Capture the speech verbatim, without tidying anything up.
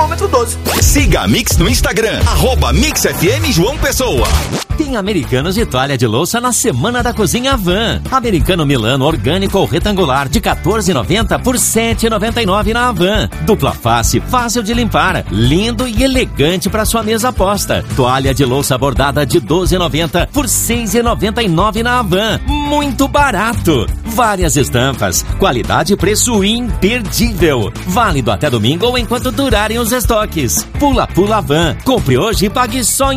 quilômetro doze. Siga a Mix no Instagram, arroba Mix F M João Pessoa. Tem Americanos de toalha de louça na Semana da Cozinha Havan. Americano Milano orgânico ou retangular de quatorze e noventa por sete e noventa e nove na Havan. Dupla face, fácil de limpar, lindo e elegante para sua mesa posta. Toalha de louça bordada de doze e noventa por seis e noventa e nove na Havan. Muito barato. Várias estampas, qualidade e preço imperdível. Válido até domingo ou enquanto durarem os estoques. Pula Pula Havan. Compre hoje e pague só em